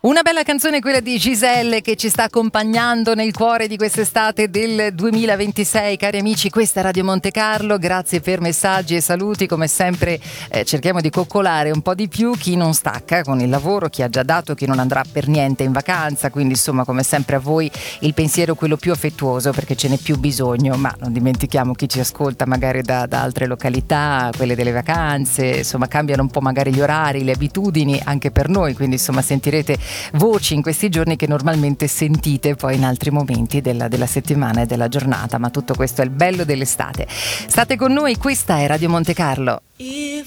Una bella canzone, quella di Giselle, che ci sta accompagnando nel cuore di quest'estate del 2026. Cari amici, questa è Radio Monte Carlo, grazie per messaggi e saluti. Come sempre cerchiamo di coccolare un po' di più chi non stacca con il lavoro, chi ha già dato, chi non andrà per niente in vacanza. Quindi insomma, come sempre, a voi il pensiero quello più affettuoso, perché ce n'è più bisogno. Ma non dimentichiamo chi ci ascolta magari da altre località, quelle delle vacanze. Insomma, cambiano un po' magari gli orari, le abitudini anche per noi, quindi insomma sentirete voci in questi giorni che normalmente sentite poi in altri momenti della settimana e della giornata, ma tutto questo è il bello dell'estate. State con noi, questa è Radio Monte Carlo.